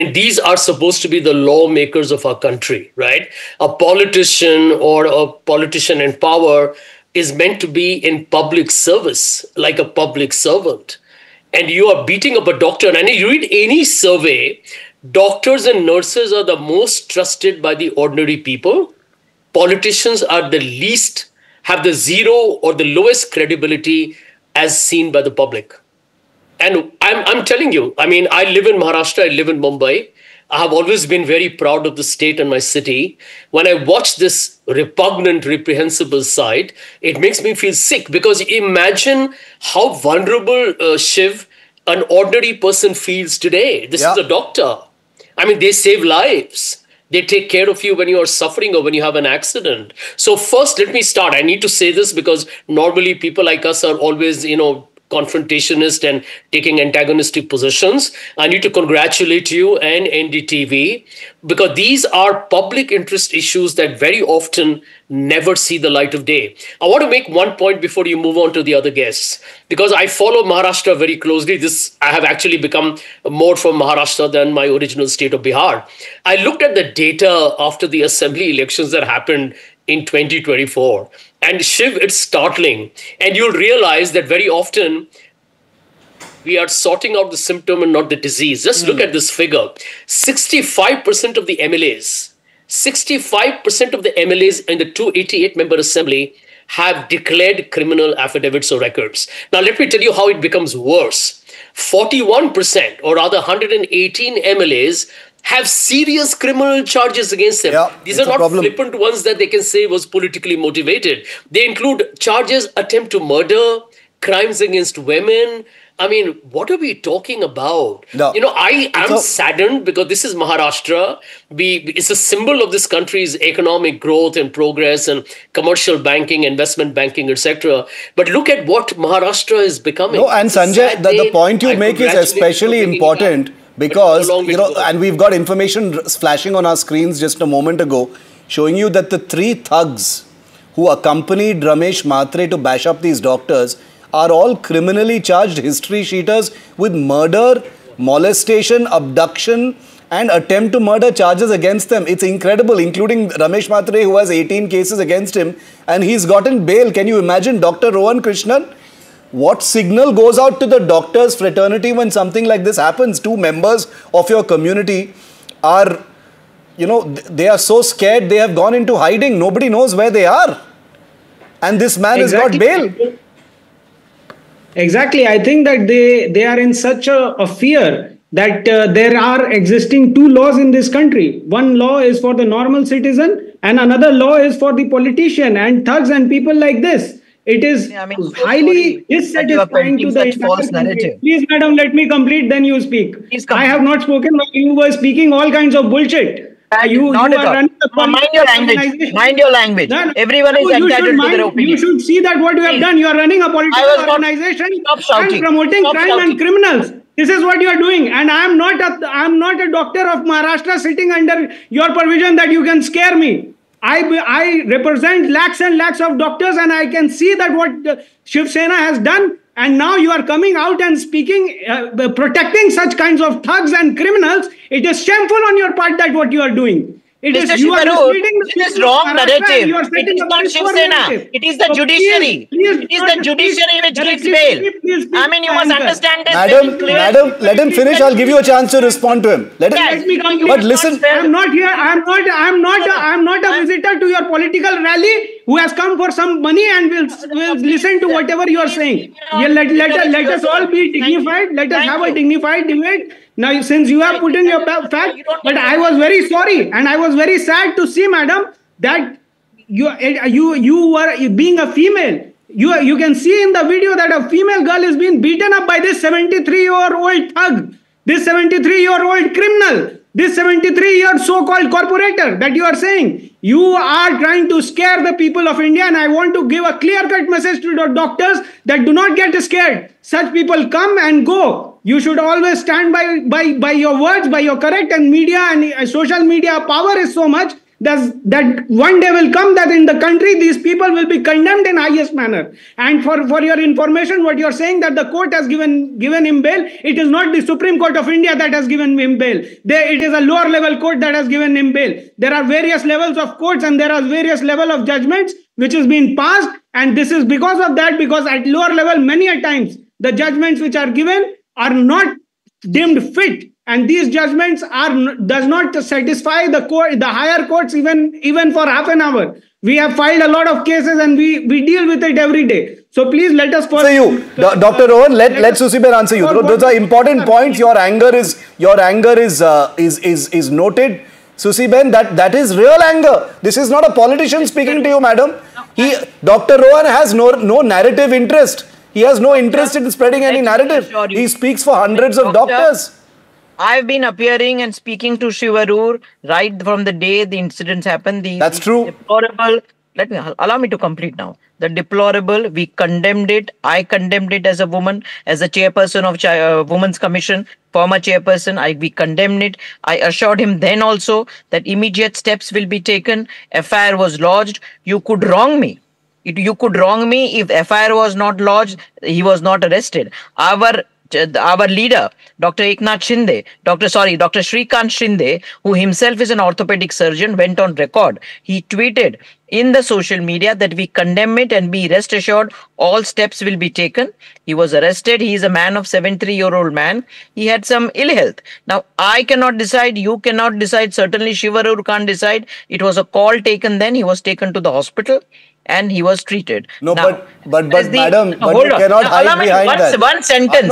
These are supposed to be the lawmakers of our country, right? A politician or a politician in power is meant to be in public service, like a public servant. And you are beating up a doctor. And you read any survey, doctors and nurses are the most trusted by the ordinary people. Politicians are the least, have the zero or the lowest credibility as seen by the public. And I'm telling you, I mean, I live in Maharashtra, I live in Mumbai. I have always been very proud of the state and my city. When I watch this repugnant, reprehensible side, it makes me feel sick because imagine how vulnerable, Shiv, an ordinary person feels today. This is a doctor. I mean, they save lives. They take care of you when you are suffering or when you have an accident. So first, let me start. I need to say this because normally people like us are always, confrontationist and taking antagonistic positions. I need to congratulate you and NDTV because these are public interest issues that very often never see the light of day. I want to make one point before you move on to the other guests because I follow Maharashtra very closely. I have actually become more from Maharashtra than my original state of Bihar. I looked at the data after the assembly elections that happened in 2024. And Shiv, it's startling. And you'll realize that very often we are sorting out the symptom and not the disease. Just look at this figure. 65% of the MLAs, 65% of the MLAs in the 288-member assembly have declared criminal affidavits or records. Now, let me tell you how it becomes worse. 41%, or rather 118 MLAs, have serious criminal charges against them. These are not flippant ones that they can say was politically motivated. They include charges, attempt to murder, crimes against women. I mean, what are we talking about? No. I am saddened because this is Maharashtra. It's a symbol of this country's economic growth and progress and commercial banking, investment banking, etc. But look at what Maharashtra is becoming. No, and Sanjay, the point you make is especially important. Because, and we've got information flashing on our screens just a moment ago, showing you that the 3 thugs who accompanied Ramesh Mhatre to bash up these doctors are all criminally charged history sheeters with murder, molestation, abduction and attempt to murder charges against them. It's incredible, including Ramesh Mhatre, who has 18 cases against him, and he's gotten bail. Can you imagine Dr. Rohan Krishnan? What signal goes out to the doctors' fraternity when something like this happens? 2 members of your community are, they are so scared they have gone into hiding. Nobody knows where they are. And this man has got bail. Exactly. I think that they are in such a fear that there are existing 2 laws in this country. One law is for the normal citizen and another law is for the politician and thugs and people like this. It is highly dissatisfying to the false narrative. Please, madam, let me complete, then you speak. I have not spoken, but you were speaking all kinds of bullshit. You are running mind your language. Mind your language. No, everyone is entitled to their opinion. You should see that what you have done. You are running a political organization and promoting crime and criminals. This is what you are doing. And I am not a doctor of Maharashtra sitting under your provision that you can scare me. I represent lakhs and lakhs of doctors and I can see that what Shiv Sena has done, and now you are coming out and speaking, protecting such kinds of thugs and criminals. It is shameful on your part that what you are doing. It is wrong narrative. It is not Shiv Sena. It is the judiciary. It is the judiciary which gives bail. I mean, you must understand this. Madam, let him finish. I'll give you a chance to respond to him. Let me complete. But listen, I'm not here. I'm not a visitor to your political rally who has come for some money and will listen to whatever you are saying. Let us all be dignified. Let us have a dignified debate. Now, since you have put in your fact, but I was very sorry and I was very sad to see, madam, that you were being a female. You can see in the video that a female girl is being beaten up by this 73-year-old thug, this 73-year-old criminal, this 73-year so-called corporator that you are saying. You are trying to scare the people of India, and I want to give a clear-cut message to the doctors that do not get scared. Such people come and go. You should always stand by your words, by your correct, and media and social media power is so much that one day will come that in the country these people will be condemned in highest manner. And for your information, what you're saying that the court has given him bail, it is not the Supreme Court of India that has given him bail. It is a lower level court that has given him bail. There are various levels of courts and there are various level of judgments which has been passed, and this is because of that, because at lower level many a times the judgments which are given are not deemed fit, and these judgments does not satisfy the higher courts even for half an hour. We have filed a lot of cases and we deal with it every day. So please let us answer you, Dr. Rohan. Let Susiben answer you. Those are important points. Your anger is noted. Susiben, that is real anger. This is not a politician speaking to you, madam. Dr. Rohan has no narrative interest. He has no interest in spreading any narrative. He speaks for hundreds of doctors. I've been appearing and speaking to Shiv Arur right from the day the incidents happened. That's true. Deplorable. Allow me to complete now. The deplorable, we condemned it. I condemned it as a woman, as a chairperson of Women's Commission, former chairperson. We condemned it. I assured him then also that immediate steps will be taken. FIR was lodged. You could wrong me. You could wrong me if FIR was not lodged. He was not arrested. Our leader, Dr. Eknath Shinde, Dr. Shrikant Shinde, who himself is an orthopedic surgeon, went on record. He tweeted in the social media that we condemn it and be rest assured all steps will be taken. He was arrested. He is a man of 73-year-old man. He had some ill health. Now, I cannot decide. You cannot decide. Certainly, Shiv Arur can't decide. It was a call taken then. He was taken to the hospital and he was treated. No, now, but madam, you cannot hide behind that. One sentence.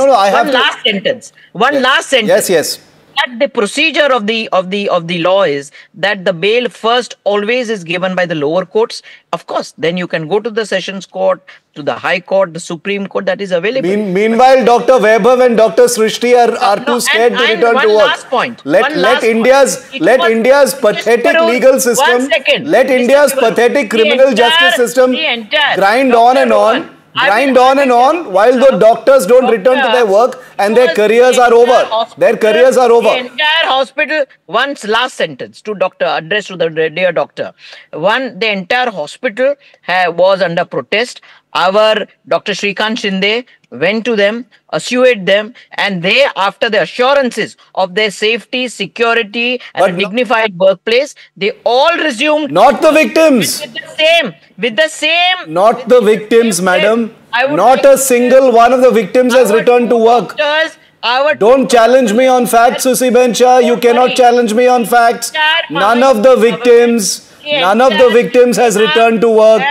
One last sentence. Yes. That the procedure of the law is that the bail first always is given by the lower courts. Of course, then you can go to the Sessions Court, to the High Court, the Supreme Court, that is available. Meanwhile, Dr. Vaibhav and Dr. Srishti are too scared to return to work. Last point. Let India's pathetic legal system, let India's pathetic criminal justice system grind on and on. While the doctors don't return to their work and their careers are over. Their careers are over. The entire hospital, once last sentence to doctor, addressed to the dear doctor. The entire hospital was under protest. Our Dr. Shrikant Shinde went to them, assured them, and they, after the assurances of their safety, security, and a dignified workplace, they all resumed. Not the victims. With the same. Not the victims, madam. Not a single one of the victims has returned to work. Don't challenge me on facts, Susiben Shah. You cannot challenge me on facts. None of the victims has returned to work.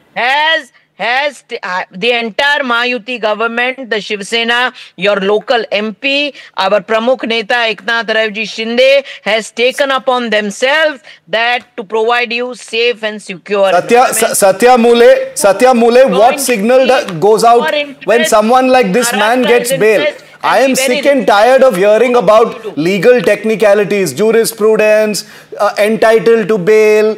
Has the entire Mahayuti government, the Shiv Sena, your local MP, our Pramukh Neta Eknath Raivji Shinde has taken upon themselves that to provide you safe and secure. Satya Mule, what signal goes out when someone like this man gets bail? I am sick and tired of hearing about legal technicalities, jurisprudence, entitled to bail.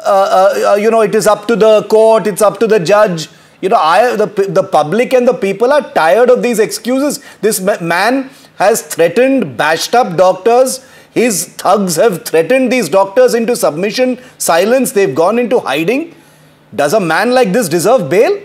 It is up to the court, it's up to the judge. The public and the people are tired of these excuses. This man has threatened, bashed up doctors. His thugs have threatened these doctors into submission, silence. They've gone into hiding. Does a man like this deserve bail?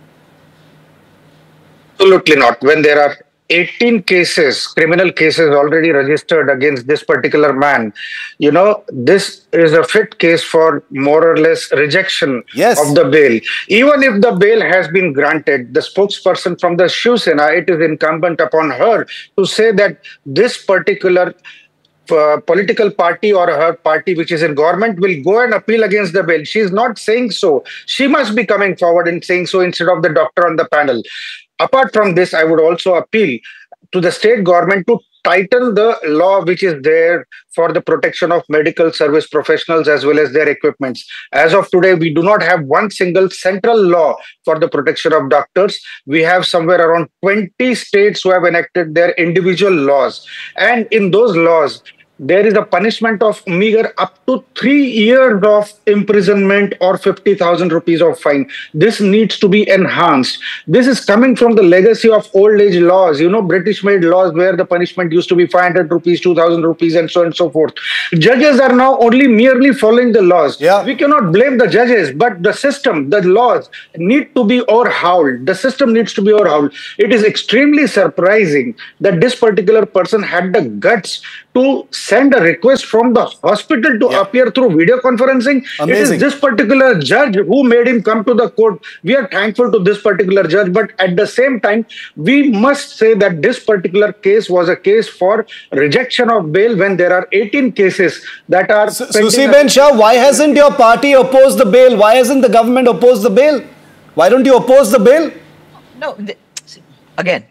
Absolutely not. When there are 18 cases, criminal cases already registered against this particular man, this is a fit case for more or less rejection of the bail. Even if the bail has been granted, the spokesperson from the Shiv Sena, it is incumbent upon her to say that this particular political party or her party which is in government will go and appeal against the bail. She is not saying so. She must be coming forward and saying so instead of the doctor on the panel. Apart from this, I would also appeal to the state government to tighten the law which is there for the protection of medical service professionals as well as their equipments. As of today, we do not have one single central law for the protection of doctors. We have somewhere around 20 states who have enacted their individual laws. And in those laws, there is a punishment of meager up to 3 years of imprisonment or 50,000 rupees of fine. This needs to be enhanced. This is coming from the legacy of old age laws, British made laws where the punishment used to be 500 rupees, 2,000 rupees, and so on and so forth. Judges are now only merely following the laws. Yeah. We cannot blame the judges, but the system, the laws need to be overhauled. The system needs to be overhauled. It is extremely surprising that this particular person had the guts to send a request from the hospital to appear through video conferencing. Amazing. It is this particular judge who made him come to the court. We are thankful to this particular judge, but at the same time, we must say that this particular case was a case for rejection of bail when there are 18 cases that are Susiben Shah, why hasn't your party opposed the bail? Why hasn't the government opposed the bail? Why don't you oppose the bail? No, again,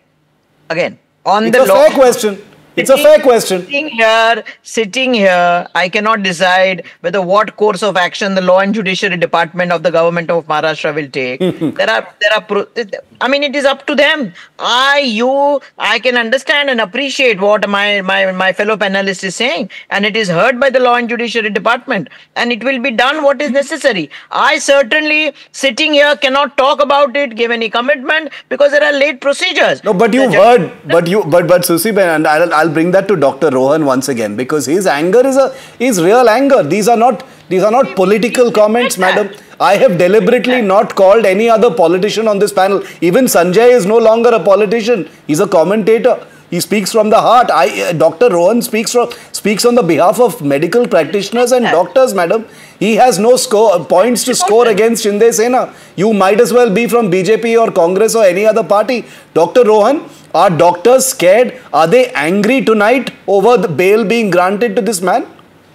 on it's the law. Fair question. It's a fair question. Sitting here, I cannot decide whether what course of action the Law and Judiciary Department of the government of Maharashtra will take. It is up to them. I can understand and appreciate what my fellow panelist is saying, and it is heard by the Law and Judiciary Department, and it will be done what is necessary. I certainly, sitting here, cannot talk about it, give any commitment, because there are late procedures. No, but you've heard, but Susiben, and I'll bring that to Dr. Rohan once again, because his anger is real anger. These are not political comments, madam. I have deliberately not called any other politician on this panel. Even Sanjay is no longer a politician. He's a commentator. He speaks from the heart. Dr. Rohan speaks on the behalf of medical practitioners and doctors, madam. He has no points to score against Shinde Sena. You might as well be from BJP or Congress or any other party. Dr. Rohan, are doctors scared? Are they angry tonight over the bail being granted to this man?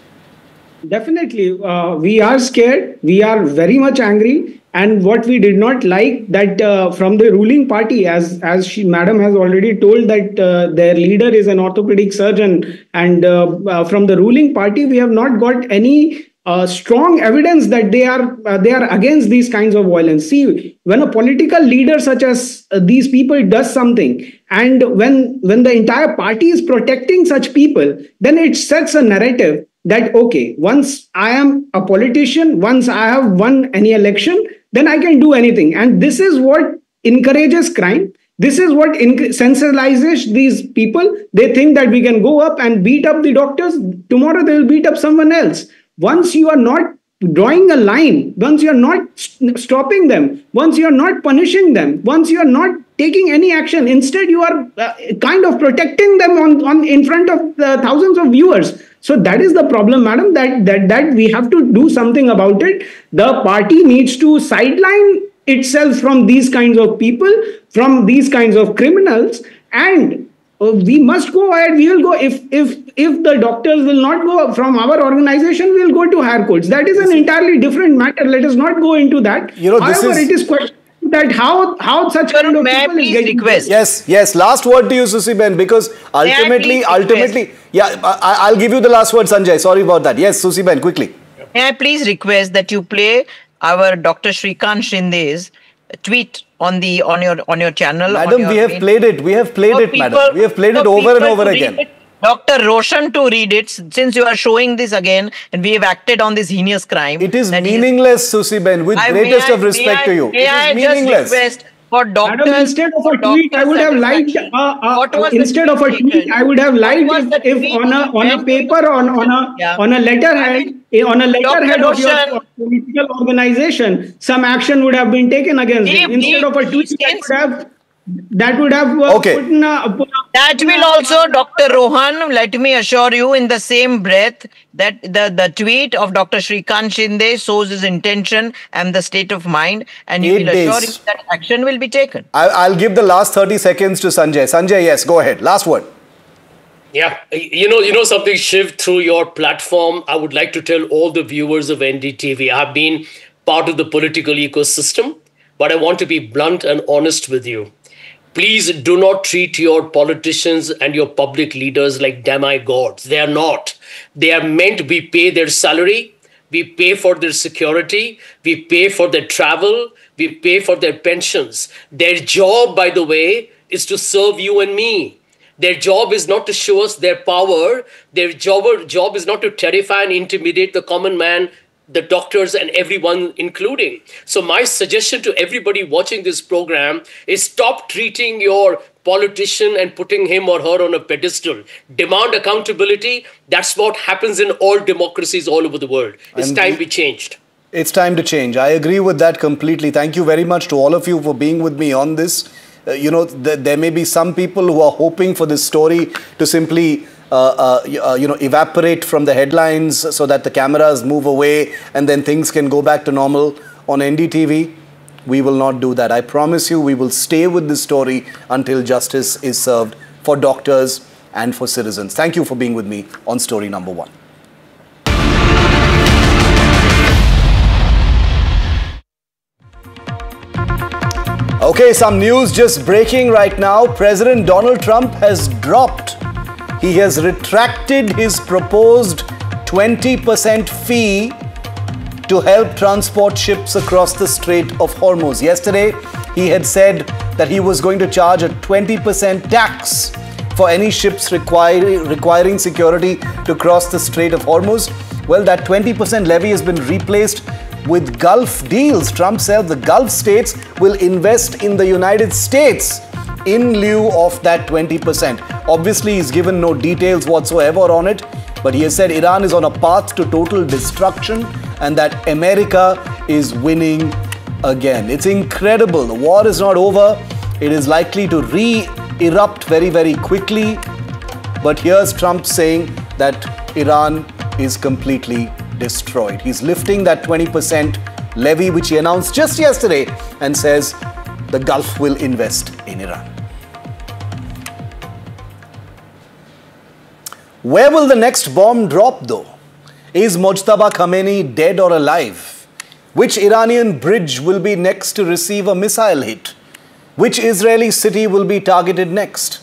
Definitely. We are scared. We are very much angry. And what we did not like that from the ruling party, as madam has already told, that their leader is an orthopedic surgeon. And from the ruling party, we have not got any strong evidence that they are against these kinds of violence. See, when a political leader such as these people does something, and when the entire party is protecting such people, then it sets a narrative that, okay, once I am a politician, once I have won any election, then I can do anything. And this is what encourages crime. This is what sensationalizes these people. They think that we can go up and beat up the doctors. Tomorrow they will beat up someone else. Once you are not drawing a line, once you are not stopping them, once you are not punishing them, once you are not taking any action, instead you are kind of protecting them on in front of thousands of viewers. So that is the problem, madam, that we have to do something about it. The party needs to sideline itself from these kinds of people, from these kinds of criminals, and we must go ahead. We will go if the doctors will not go from our organization, we will go to higher courts. That is an entirely different matter. Let us not go into that. However, it is question that how such kind of people is getting request. Yes. Last word to you, Susiben, because ultimately, I'll give you the last word, Sanjay. Sorry about that. Yes, Susiben, quickly. May I please request that you play our Dr. Shrikant Shinde's tweet on your channel? Madam, we have played it. We have played it, madam. We have played it over and over again. Dr. Roshan to read it, since you are showing this again, and we have acted on this heinous crime. It is meaningless, Susiben, with greatest of respect to you. It is meaningless. Just request for doctors. Madam, instead of a tweet, I would have liked. Instead of a tweet, I would have liked if on a paper on a letterhead of your political organization, some action would have been taken against it. Instead of a tweet, that would have okay. That will also, Dr. Rohan, let me assure you in the same breath that the tweet of Dr. Shrikant Shinde shows his intention and the state of mind, and you will assure him that action will be taken. I'll give the last 30 seconds to Sanjay. Sanjay, yes, go ahead. Last word. Yeah, you know something, Shiv, through your platform, I would like to tell all the viewers of NDTV, I've been part of the political ecosystem, but I want to be blunt and honest with you. Please do not treat your politicians and your public leaders like demigods. They are not. They are meant, we pay their salary, we pay for their security, we pay for their travel, we pay for their pensions. Their job, by the way, is to serve you and me. Their job is not to show us their power. Their job is not to terrify and intimidate the common man, the doctors, and everyone, including. So my suggestion to everybody watching this program is stop treating your politician and putting him or her on a pedestal. Demand accountability. That's what happens in all democracies all over the world. It's time we changed. It's time to change. I agree with that completely. Thank you very much to all of you for being with me on this. There may be some people who are hoping for this story to simply evaporate from the headlines so that the cameras move away and then things can go back to normal. On NDTV, we will not do that. I promise you, we will stay with this story until justice is served for doctors and for citizens. Thank you for being with me on story number 1. Okay, some news just breaking right now. President Donald Trump has dropped. He has retracted his proposed 20% fee to help transport ships across the Strait of Hormuz. Yesterday, he had said that he was going to charge a 20% tax for any ships requiring security to cross the Strait of Hormuz. Well, that 20% levy has been replaced with Gulf deals. Trump said the Gulf states will invest in the United States in lieu of that 20%. Obviously, he's given no details whatsoever on it, but he has said Iran is on a path to total destruction and that America is winning again. It's incredible. The war is not over. It is likely to re-erupt very, very quickly. But here's Trump saying that Iran is completely destroyed. He's lifting that 20% levy, which he announced just yesterday, and says the Gulf will invest in Iran. Where will the next bomb drop, though? Is Mojtaba Khamenei dead or alive? Which Iranian bridge will be next to receive a missile hit? Which Israeli city will be targeted next?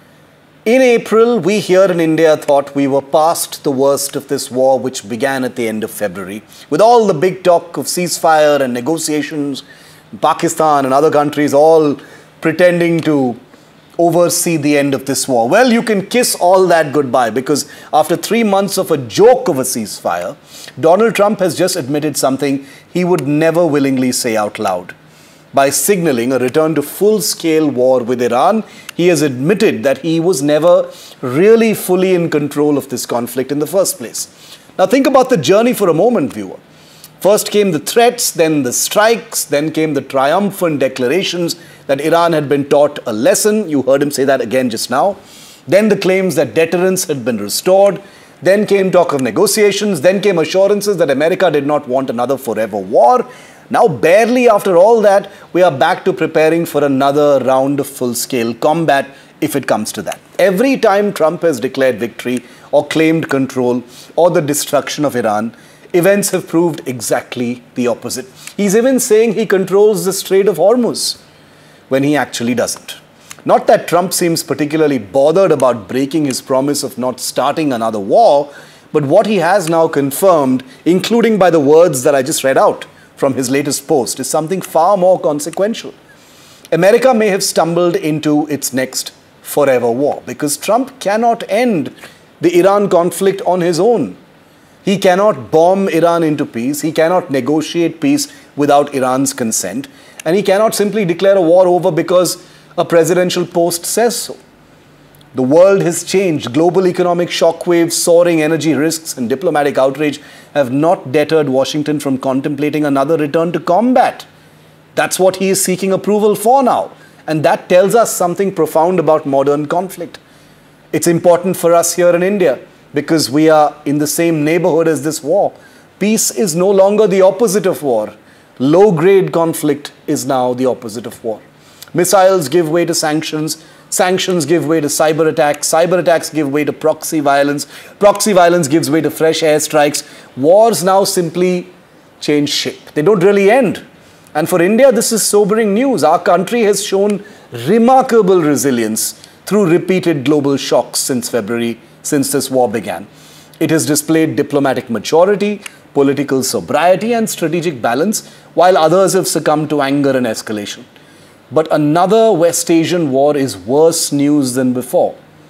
In April, we here in India thought we were past the worst of this war, which began at the end of February. With all the big talk of ceasefire and negotiations, Pakistan and other countries all pretending to oversee the end of this war. Well, you can kiss all that goodbye, because after 3 months of a joke of a ceasefire, Donald Trump has just admitted something he would never willingly say out loud. By signaling a return to full-scale war with Iran, he has admitted that he was never really fully in control of this conflict in the first place. Now think about the journey for a moment, viewer. First came the threats, then the strikes, then came the triumphant declarations that Iran had been taught a lesson. You heard him say that again just now. Then the claims that deterrence had been restored. Then came talk of negotiations. Then came assurances that America did not want another forever war. Now, barely after all that, we are back to preparing for another round of full-scale combat, if it comes to that. Every time Trump has declared victory or claimed control or the destruction of Iran, events have proved exactly the opposite. He's even saying he controls the Strait of Hormuz, when he actually doesn't. Not that Trump seems particularly bothered about breaking his promise of not starting another war, but what he has now confirmed, including by the words that I just read out from his latest post, is something far more consequential. America may have stumbled into its next forever war, because Trump cannot end the Iran conflict on his own. He cannot bomb Iran into peace. He cannot negotiate peace without Iran's consent. And he cannot simply declare a war over because a presidential post says so. The world has changed. Global economic shockwaves, soaring energy risks, and diplomatic outrage have not deterred Washington from contemplating another return to combat. That's what he is seeking approval for now. And that tells us something profound about modern conflict. It's important for us here in India because we are in the same neighborhood as this war. Peace is no longer the opposite of war. Low-grade conflict is now the opposite of war. Missiles give way to sanctions. Sanctions give way to cyber attacks. Cyber attacks give way to proxy violence. Proxy violence gives way to fresh airstrikes. Wars now simply change shape. They don't really end. And for India, this is sobering news. Our country has shown remarkable resilience through repeated global shocks since February, since this war began. It has displayed diplomatic maturity, political sobriety, and strategic balance, while others have succumbed to anger and escalation. But another West Asian war is worse news than before.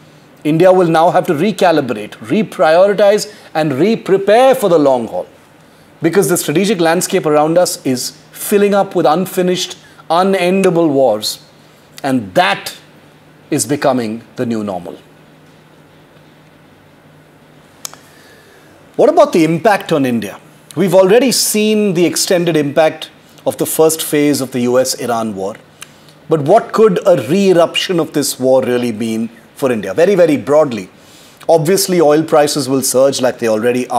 India will now have to recalibrate, reprioritize, and re-prepare for the long haul. Because the strategic landscape around us is filling up with unfinished, unendable wars. And that is becoming the new normal. What about the impact on India? We've already seen the extended impact of the first phase of the US-Iran war. But what could a re-eruption of this war really mean for India? Very, very broadly. Obviously, oil prices will surge like they already are.